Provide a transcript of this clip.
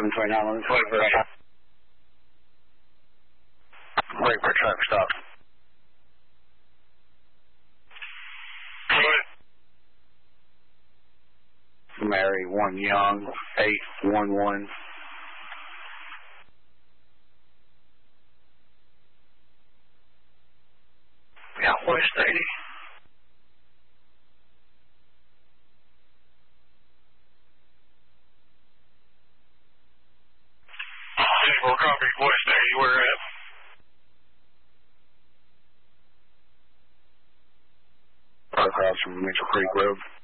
729, let me wait for a truck stop. Mary 1 Young, 811. Yeah, West 80. Well, copy, West 80, where at? Across from Mitchell Creek Road.